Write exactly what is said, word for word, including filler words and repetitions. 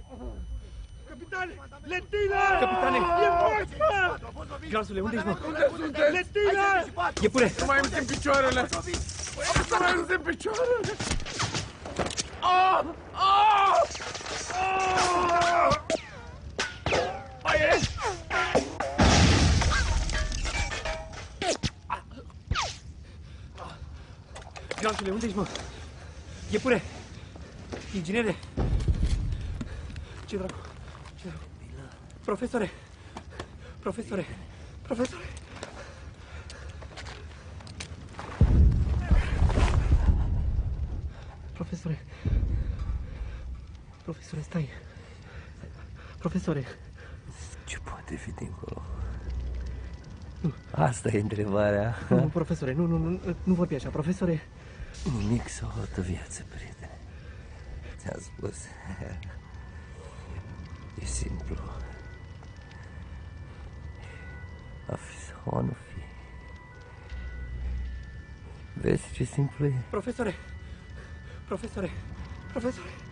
Capitane! Lentile! Capitane! E mort, mă! Grazule, unde ești, mă? Unde sunteți? Lentile! Iepure! Nu mai îmi simt picioarele! Nu mai îmi simt picioarele! Ah! Ah! Ah! Mai ești? Grazule, unde ești, mă? Iepure! Inginere! Ce dracu? Ce dracu? Profesore! Profesore! Profesore! Profesore! Profesore, stai! Profesore! Ce poate fi dincolo? Asta e întrebarea. Nu, nu, profesore, nu, nu, nu, nu vorbi așa, profesore. Nimic sau o altă viață, prietene. Ți-am spus. E simplu. A fi sau a nu fi. Vezi ce simplu e? Profesore! Profesore! Profesore!